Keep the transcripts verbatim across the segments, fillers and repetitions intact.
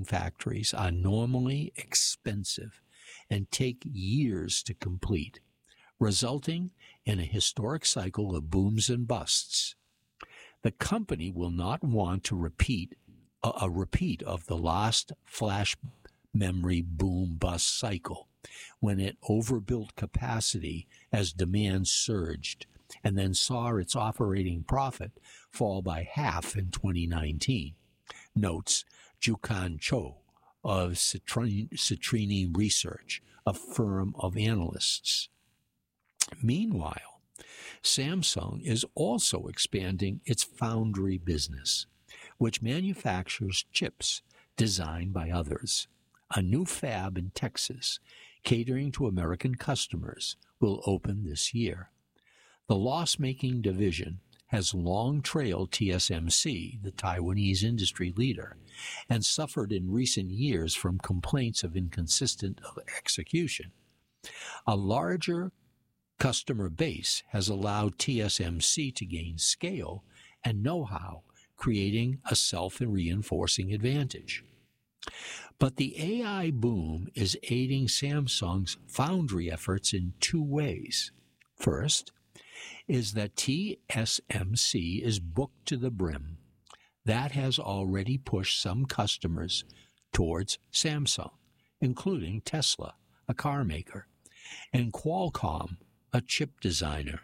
factories are normally expensive and take years to complete, resulting in a historic cycle of booms and busts. The company will not want to repeat a, a repeat of the last flash memory boom-bust cycle, when it overbuilt capacity as demand surged and then saw its operating profit fall by half in twenty nineteen, notes Jukan Cho of Citrini Research, a firm of analysts. Meanwhile, Samsung is also expanding its foundry business, which manufactures chips designed by others. A new fab in Texas, catering to American customers, will open this year. The loss-making division has long trailed T S M C, the Taiwanese industry leader, and suffered in recent years from complaints of inconsistent execution. A larger customer base has allowed T S M C to gain scale and know-how, creating a self-reinforcing advantage. But the A I boom is aiding Samsung's foundry efforts in two ways. First is that T S M C is booked to the brim. That has already pushed some customers towards Samsung, including Tesla, a car maker, and Qualcomm, a chip designer.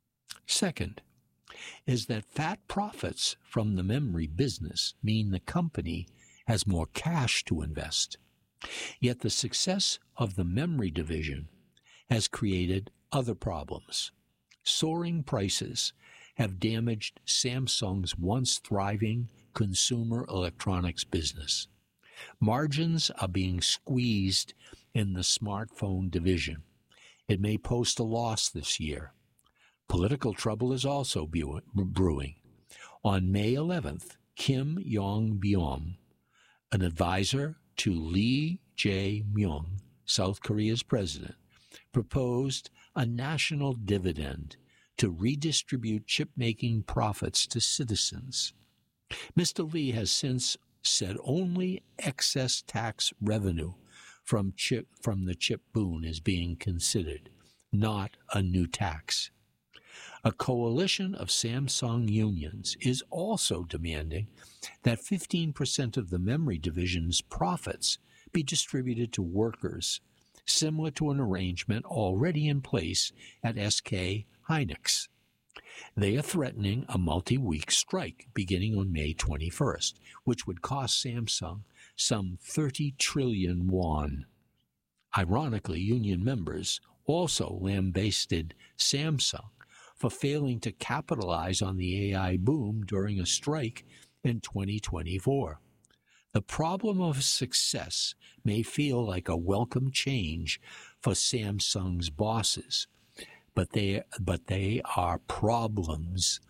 Second is that fat profits from the memory business mean the company has more cash to invest. Yet the success of the memory division has created other problems. Soaring prices have damaged Samsung's once thriving consumer electronics business. Margins are being squeezed in the smartphone division. It may post a loss this year. Political trouble is also brewing. On May eleventh, Kim Yong-byom, an advisor to Lee Jae-myung, South Korea's president, proposed a national dividend to redistribute chip-making profits to citizens. Mister Lee has since said only excess tax revenue from chip from the chip boom is being considered, not a new tax. A coalition of Samsung unions is also demanding that fifteen percent of the memory division's profits be distributed to workers, similar to an arrangement already in place at S K Hynix. They are threatening a multi-week strike beginning on May twenty-first, which would cost Samsung some thirty trillion won. Ironically, union members also lambasted Samsung for failing to capitalize on the A I boom during a strike in twenty twenty-four. The problem of success may feel like a welcome change for Samsung's bosses, but they, but they are problems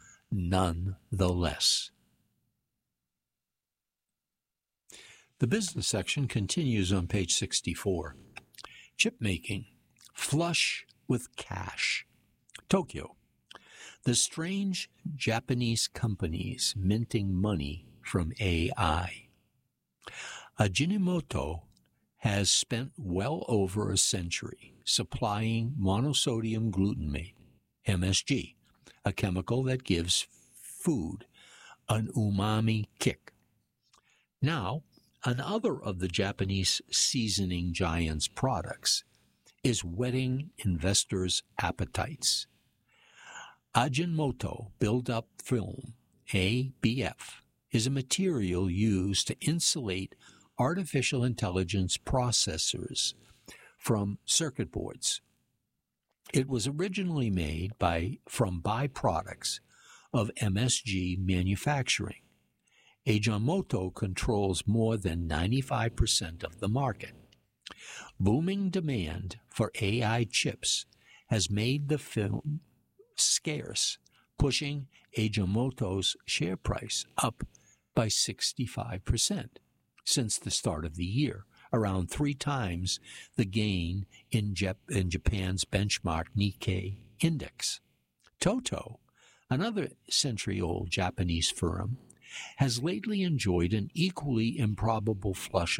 nonetheless. The business section continues on page sixty-four. Chip making, flush with cash. Tokyo. The strange Japanese companies minting money from A I. Ajinomoto has spent well over a century supplying monosodium glutamate, M S G, a chemical that gives food an umami kick. Now, another of the Japanese seasoning giant's products is whetting investors' appetites. Ajinomoto build-up film, A B F, is a material used to insulate artificial intelligence processors from circuit boards. It was originally made by from byproducts of M S G manufacturing. Ajinomoto controls more than ninety-five percent of the market. Booming demand for A I chips has made the film scarce, pushing Ajinomoto's share price up by sixty-five percent since the start of the year, around three times the gain in, Jap- in Japan's benchmark Nikkei index. Toto, another century-old Japanese firm, has lately enjoyed an equally improbable flush